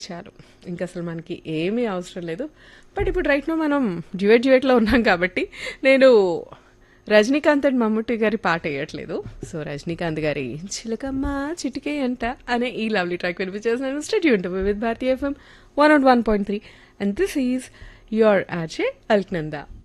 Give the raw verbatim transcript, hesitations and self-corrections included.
చాలు. ఇంకసలు మనకి ఏమీ అవసరం లేదు. బట్ ఇప్పుడు రైట్ నౌ మనం డ్యూయట్ డ్యూయట్‌లో ఉన్నాం కాబట్టి, నేను రజనీకాంత్ అండ్ మమ్ముట్టి గారి పాట ఎయట్లేదు. సో, రజనీకాంత్ గారి 'చిలకమ్మ చిటికెయంట' అనే ఈ lovely track వినిపించేస్తున్నాను. Stay tuned with Bharati FM one not one point three and this is your RJ Alaknanda.